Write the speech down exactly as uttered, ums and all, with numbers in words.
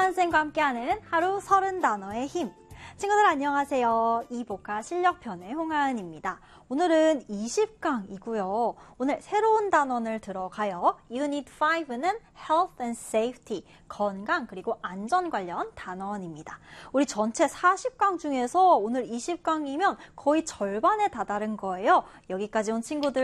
이현쌤과 함께하는 하루 서른 단어의 힘. 친구들 안녕하세요. 이보카 실력편의 홍하은입니다. 오늘은 이십 강이고요. 오늘 새로운 단원을 들어가요. 유닛 오는 Health and Safety, 건강 그리고 안전 관련 단원입니다. 우리 전체 사십 강 중에서 오늘 이십 강이면 거의 절반에 다다른 거예요. 여기까지 온 친구들